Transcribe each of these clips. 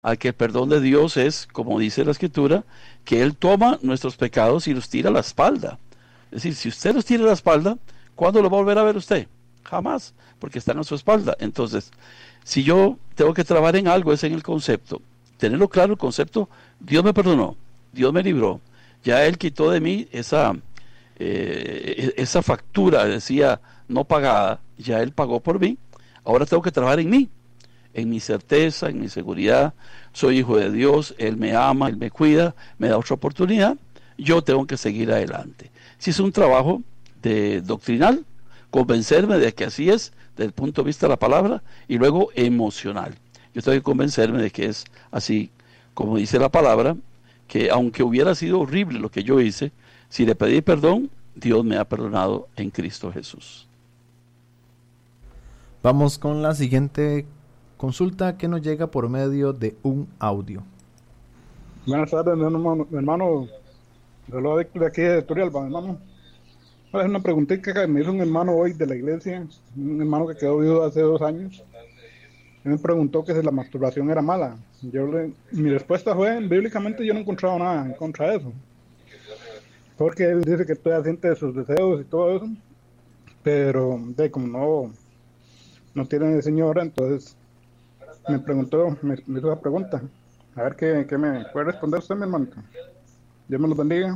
a que el perdón de Dios es, como dice la Escritura, que Él toma nuestros pecados y los tira a la espalda. Es decir, si usted los tira a la espalda, ¿cuándo lo va a volver a ver usted? Jamás, porque están a su espalda. Entonces, si yo tengo que trabajar en algo, es en el concepto. Tenerlo claro el concepto, Dios me perdonó, Dios me libró. Ya Él quitó de mí esa factura, decía, no pagada, ya Él pagó por mí. Ahora tengo que trabajar en mi certeza, en mi seguridad. Soy hijo de Dios, Él me ama, Él me cuida, me da otra oportunidad. Yo tengo que seguir adelante. Si es un trabajo doctrinal, convencerme de que así es, desde el punto de vista de la palabra, y luego emocional. Yo tengo que convencerme de que es así, como dice la palabra, que aunque hubiera sido horrible lo que yo hice, si le pedí perdón, Dios me ha perdonado en Cristo Jesús. Vamos con la siguiente consulta que nos llega por medio de un audio. Buenas tardes, mi hermano, saludo de aquí de Turrialba, hermano. Es una preguntita que me hizo un hermano hoy de la iglesia, un hermano que quedó viudo hace 2 años. Él me preguntó que si la masturbación era mala. Mi respuesta fue, bíblicamente yo no he encontrado nada en contra de eso. Porque él dice que todavía siente sus deseos y todo eso, pero como no tiene señora, entonces me hizo la pregunta. A ver qué me puede responder usted, mi hermano. Dios me lo bendiga.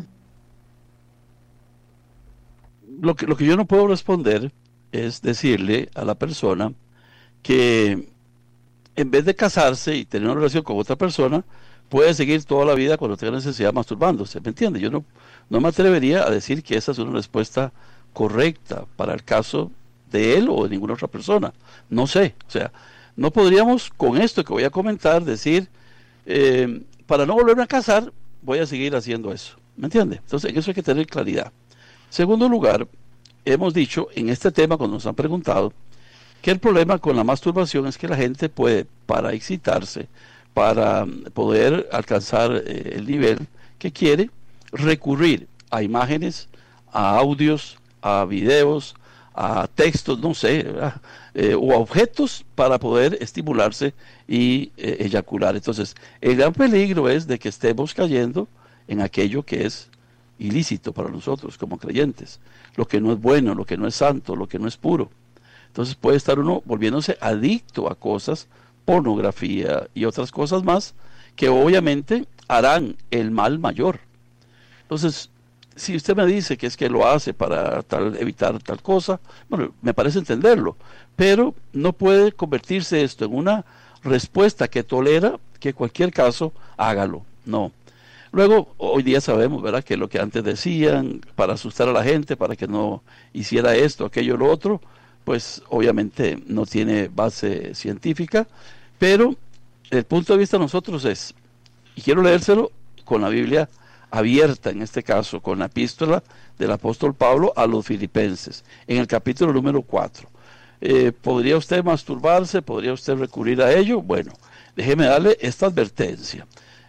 Lo que yo no puedo responder es decirle a la persona que en vez de casarse y tener una relación con otra persona, puede seguir toda la vida cuando tenga necesidad masturbándose, ¿me entiende? Yo no me atrevería a decir que esa es una respuesta correcta para el caso de él o de ninguna otra persona. No sé, o sea, no podríamos con esto que voy a comentar decir, para no volverme a casar, voy a seguir haciendo eso, ¿me entiende? Entonces, en eso hay que tener claridad. Segundo lugar, hemos dicho en este tema cuando nos han preguntado, que el problema con la masturbación es que la gente puede, para excitarse, para poder alcanzar el nivel que quiere, recurrir a imágenes, a audios, a videos, a textos, no sé, o a objetos para poder estimularse y eyacular. Entonces, el gran peligro es de que estemos cayendo en aquello que es ilícito para nosotros como creyentes, lo que no es bueno, lo que no es santo, lo que no es puro. Entonces puede estar uno volviéndose adicto a cosas, pornografía y otras cosas más, que obviamente harán el mal mayor. Entonces, si usted me dice que es que lo hace para evitar tal cosa, bueno, me parece entenderlo, pero no puede convertirse esto en una respuesta que tolera que cualquier caso hágalo, no. Luego, hoy día sabemos, ¿verdad?, que lo que antes decían, para asustar a la gente, para que no hiciera esto, aquello, lo otro, pues obviamente no tiene base científica, pero el punto de vista de nosotros es, y quiero leérselo con la Biblia abierta, en este caso, con la epístola del apóstol Pablo a los filipenses, en el capítulo número 4. ¿Podría usted masturbarse? ¿Podría usted recurrir a ello? Bueno, déjeme darle esta advertencia.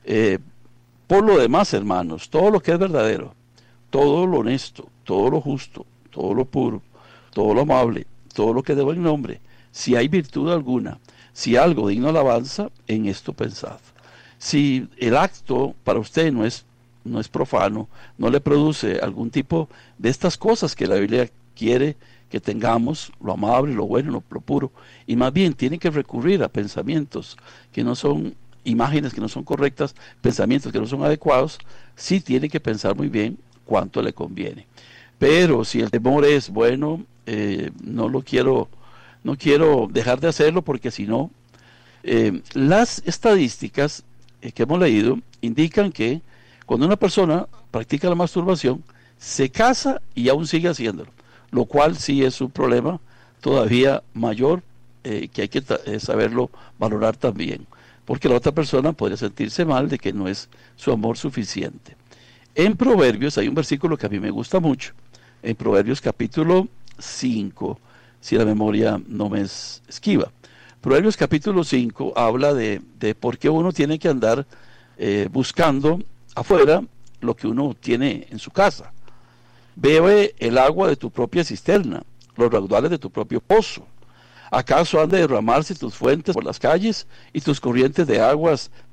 Por lo demás, hermanos, todo lo que es verdadero, todo lo honesto, todo lo justo, todo lo puro, todo lo amable, todo lo que de buen nombre, si hay virtud alguna, si algo digno de alabanza, en esto pensad. Si el acto para usted no es profano, no le produce algún tipo de estas cosas que la Biblia quiere que tengamos, lo amable, lo bueno, lo puro, y más bien tiene que recurrir a pensamientos que no son imágenes que no son correctas, pensamientos que no son adecuados, sí tiene que pensar muy bien cuánto le conviene. Pero si el temor es, bueno, no quiero dejar de hacerlo porque si no, las estadísticas que hemos leído indican que cuando una persona practica la masturbación, se casa y aún sigue haciéndolo, lo cual sí es un problema todavía mayor que hay que saberlo valorar también, porque la otra persona podría sentirse mal de que no es su amor suficiente. En Proverbios hay un versículo que a mí me gusta mucho, en Proverbios capítulo 5, si la memoria no me esquiva. Proverbios capítulo 5 habla de por qué uno tiene que andar buscando afuera lo que uno tiene en su casa. Bebe el agua de tu propia cisterna, los raudales de tu propio pozo. ¿Acaso han de derramarse tus fuentes por las calles y tus corrientes de aguas